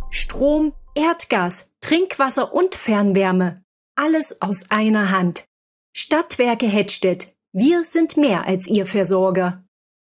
Strom, Erdgas, Trinkwasser und Fernwärme. Alles aus einer Hand. Stadtwerke Hettstedt. Wir sind mehr als Ihr Versorger.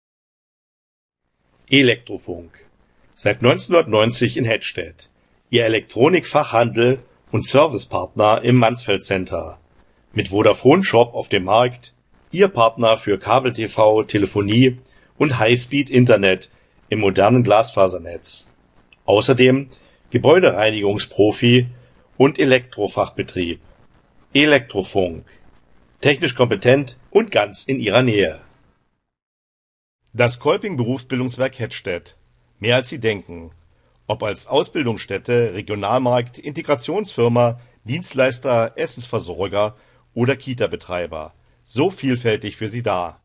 Elektrofunk. Seit 1990 in Hettstedt. Ihr Elektronikfachhandel und Servicepartner im Mansfeld Center. Mit Vodafone Shop auf dem Markt. Ihr Partner für Kabel-TV, Telefonie und Highspeed-Internet im modernen Glasfasernetz. Außerdem Gebäudereinigungsprofi und Elektrofachbetrieb. Elektrofunk. Technisch kompetent und ganz in Ihrer Nähe. Das Kolping Berufsbildungswerk Hettstedt. Mehr als Sie denken. Ob als Ausbildungsstätte, Regionalmarkt, Integrationsfirma, Dienstleister, Essensversorger oder Kita-Betreiber. So vielfältig für Sie da.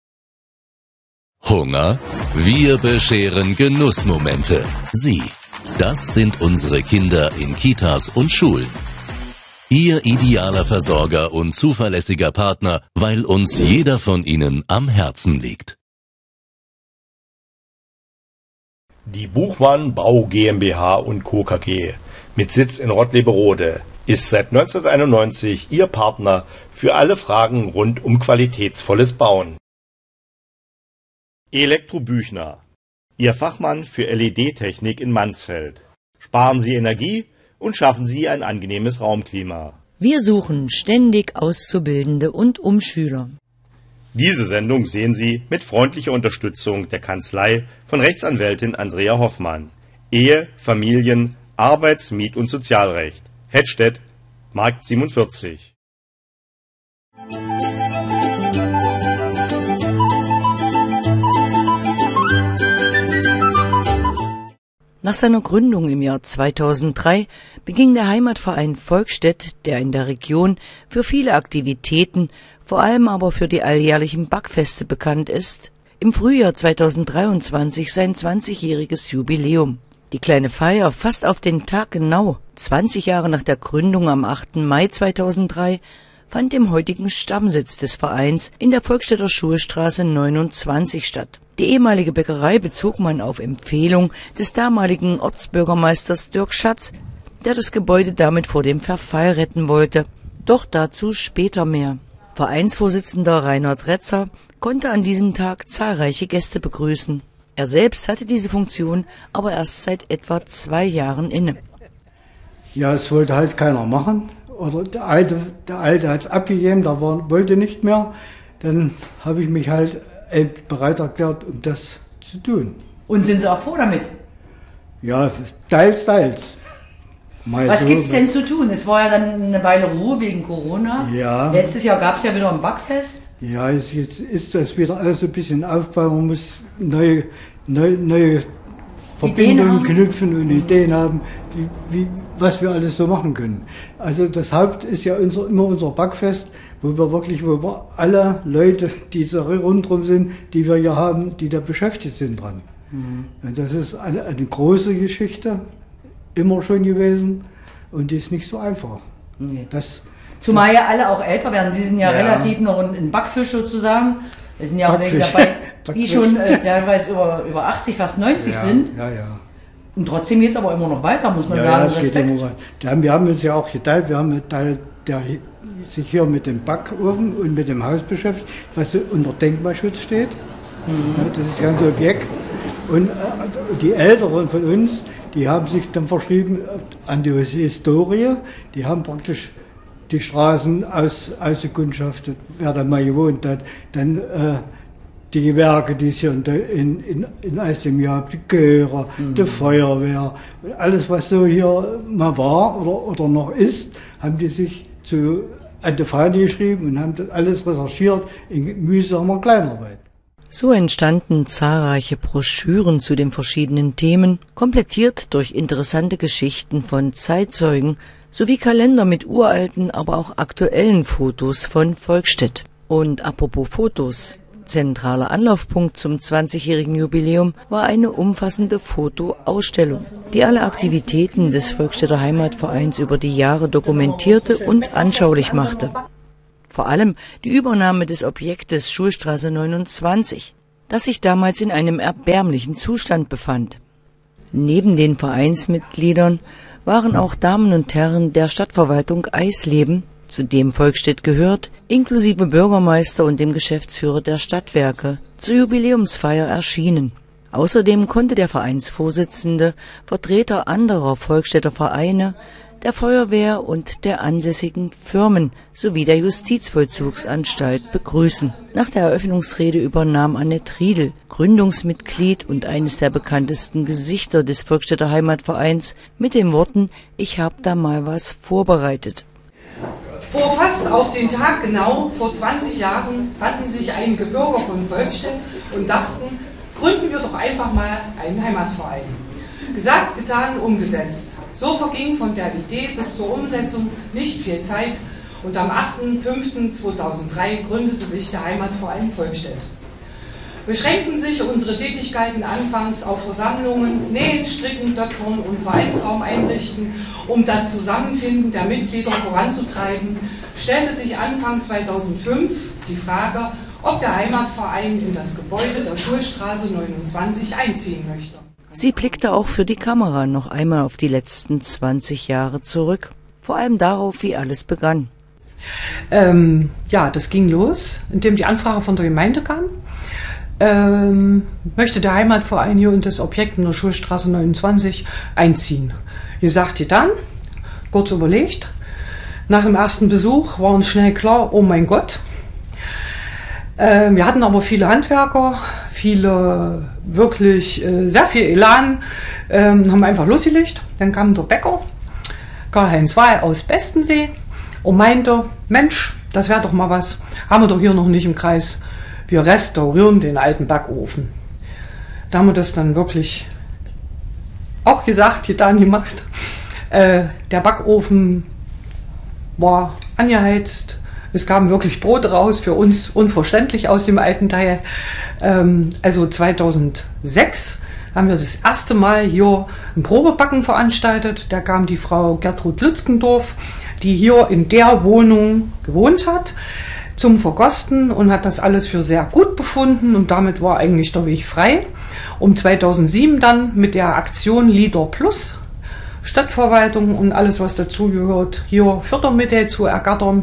Hunger? Wir bescheren Genussmomente. Sie, das sind unsere Kinder in Kitas und Schulen. Ihr idealer Versorger und zuverlässiger Partner, weil uns jeder von Ihnen am Herzen liegt. Die Buchmann Bau GmbH und Co. KG mit Sitz in Rottleberode ist seit 1991 Ihr Partner für alle Fragen rund um qualitätsvolles Bauen. Elektro Büchner, Ihr Fachmann für LED-Technik in Mansfeld. Sparen Sie Energie und schaffen Sie ein angenehmes Raumklima. Wir suchen ständig Auszubildende und Umschüler. Diese Sendung sehen Sie mit freundlicher Unterstützung der Kanzlei von Rechtsanwältin Andrea Hoffmann. Ehe, Familien, Arbeits-, Miet- und Sozialrecht. Hettstedt, Markt 47. Nach seiner Gründung im Jahr 2003 beging der Heimatverein Volkstedt, der in der Region für viele Aktivitäten, vor allem aber für die alljährlichen Backfeste bekannt ist, im Frühjahr 2023 sein 20-jähriges Jubiläum. Die kleine Feier fast auf den Tag genau 20 Jahre nach der Gründung am 8. Mai 2003 fand im heutigen Stammsitz des Vereins in der Volkstädter Schulstraße 29 statt. Die ehemalige Bäckerei bezog man auf Empfehlung des damaligen Ortsbürgermeisters Dirk Schatz, der das Gebäude damit vor dem Verfall retten wollte. Doch dazu später mehr. Vereinsvorsitzender Reinhard Retzer konnte an diesem Tag zahlreiche Gäste begrüßen. Er selbst hatte diese Funktion aber erst seit etwa 2 Jahren inne. Ja, es wollte halt keiner machen. Oder der Alte hat es abgegeben, wollte nicht mehr. Dann habe ich mich halt bereit erklärt, um das zu tun. Und sind Sie auch froh damit? Ja, teils. Was gibt es denn zu tun? Es war ja dann eine Weile Ruhe wegen Corona. Ja. Letztes Jahr gab es ja wieder ein Backfest. Ja, jetzt ist das wieder alles ein bisschen Aufbau. Man muss neue Verbindungen knüpfen und Ideen haben, was wir alles so machen können. Also das Haupt ist ja immer unser Backfest, wo wir alle Leute, die so rundherum sind, die wir hier haben, die da beschäftigt sind dran. Und das ist eine große Geschichte, immer schon gewesen, und die ist nicht so einfach. Nee. Zumal ja alle auch älter werden. Sie sind ja relativ noch ein Backfisch sozusagen. Es sind ja auch welche dabei, die schon teilweise über 80, fast 90 sind. Ja. Und trotzdem geht es aber immer noch weiter, muss man sagen. Ja, es geht immer weiter. Wir haben uns ja auch geteilt. Wir haben einen Teil, der sich hier mit dem Backofen und mit dem Haus beschäftigt, was unter Denkmalschutz steht. Ja, das ist ja ein Objekt. Und die Älteren von uns, die haben sich dann verschrieben an die Historie. Die haben praktisch die Straßen ausgekundschaftet, wer da mal gewohnt hat. Dann die Gewerke, die es hier in Eisdem gab, die Görer, die Feuerwehr, alles, was so hier mal war oder noch ist, haben die sich an die Fahne geschrieben und haben das alles recherchiert in mühsamer Kleinarbeit. So entstanden zahlreiche Broschüren zu den verschiedenen Themen, komplettiert durch interessante Geschichten von Zeitzeugen sowie Kalender mit uralten, aber auch aktuellen Fotos von Volkstedt. Und apropos Fotos, zentraler Anlaufpunkt zum 20-jährigen Jubiläum war eine umfassende Fotoausstellung, die alle Aktivitäten des Volkstädter Heimatvereins über die Jahre dokumentierte und anschaulich machte. Vor allem die Übernahme des Objektes Schulstraße 29, das sich damals in einem erbärmlichen Zustand befand. Neben den Vereinsmitgliedern waren auch Damen und Herren der Stadtverwaltung Eisleben, zu dem Volkstedt gehört, inklusive Bürgermeister und dem Geschäftsführer der Stadtwerke, zur Jubiläumsfeier erschienen. Außerdem konnte der Vereinsvorsitzende Vertreter anderer Volkstädter Vereine, der Feuerwehr und der ansässigen Firmen sowie der Justizvollzugsanstalt begrüßen. Nach der Eröffnungsrede übernahm Annette Riedel, Gründungsmitglied und eines der bekanntesten Gesichter des Volkstädter Heimatvereins, mit den Worten: „Ich hab da mal was vorbereitet." Vor fast auf den Tag genau, vor 20 Jahren, fanden sich einige Bürger von Volkstedt und dachten, gründen wir doch einfach mal einen Heimatverein. Gesagt, getan, umgesetzt. So verging von der Idee bis zur Umsetzung nicht viel Zeit und am 8.5.2003 gründete sich der Heimatverein Volkstedt. Beschränkten sich unsere Tätigkeiten anfangs auf Versammlungen, Nähen, Stricken, Töpfern und Vereinsraum einrichten, um das Zusammenfinden der Mitglieder voranzutreiben, stellte sich Anfang 2005 die Frage, ob der Heimatverein in das Gebäude der Schulstraße 29 einziehen möchte. Sie blickte auch für die Kamera noch einmal auf die letzten 20 Jahre zurück, vor allem darauf, wie alles begann. Das ging los, indem die Anfrage von der Gemeinde kam. Möchte der Heimatverein hier in das Objekt in der Schulstraße 29 einziehen. Gesagt, getan, kurz überlegt. Nach dem ersten Besuch war uns schnell klar, oh mein Gott. Wir hatten aber viele Handwerker, viele wirklich sehr viel Elan, haben einfach losgelegt. Dann kam der Bäcker, Karl-Heinz Wahl aus Bestensee, und meinte, Mensch, das wäre doch mal was, haben wir doch hier noch nicht im Kreis. Wir restaurieren den alten Backofen. Da haben wir das dann wirklich auch gesagt, getan, gemacht. Der Backofen war angeheizt. Es kam wirklich Brot raus, für uns unverständlich aus dem alten Teil. Also 2006 haben wir das erste Mal hier ein Probebacken veranstaltet. Da kam die Frau Gertrud Lützgendorf, die hier in der Wohnung gewohnt hat, zum Verkosten und hat das alles für sehr gut befunden und damit war eigentlich der Weg frei. Um 2007 dann mit der Aktion Lieder Plus, Stadtverwaltung und alles, was dazugehört, hier Fördermittel zu ergattern.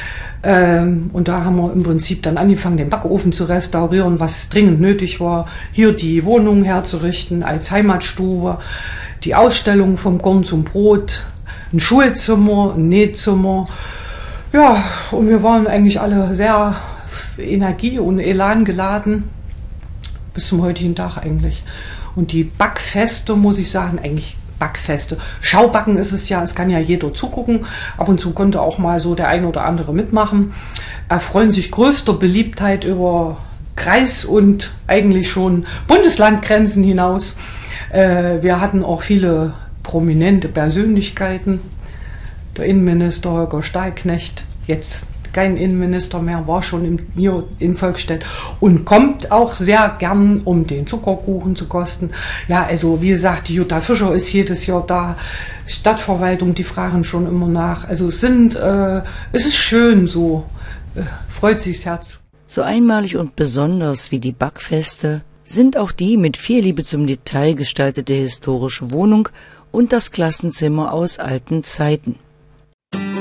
Und da haben wir im Prinzip dann angefangen, den Backofen zu restaurieren, was dringend nötig war, hier die Wohnung herzurichten als Heimatstube, die Ausstellung vom Korn zum Brot, ein Schulzimmer, ein Nähzimmer. Ja, und wir waren eigentlich alle sehr Energie und Elan geladen, bis zum heutigen Tag eigentlich. Und die Backfeste, muss ich sagen, eigentlich Backfeste. Schaubacken ist es ja, es kann ja jeder zugucken. Ab und zu konnte auch mal so der ein oder andere mitmachen. Erfreuen sich größter Beliebtheit über Kreis- und eigentlich schon Bundeslandgrenzen hinaus. Wir hatten auch viele prominente Persönlichkeiten. Der Innenminister Holger Stahlknecht, jetzt kein Innenminister mehr, war schon hier in Volkstedt und kommt auch sehr gern, um den Zuckerkuchen zu kosten. Ja, also wie gesagt, die Jutta Fischer ist jedes Jahr da, Stadtverwaltung, die fragen schon immer nach. Also es ist schön so, freut sich das Herz. So einmalig und besonders wie die Backfeste sind auch die mit viel Liebe zum Detail gestaltete historische Wohnung und das Klassenzimmer aus alten Zeiten.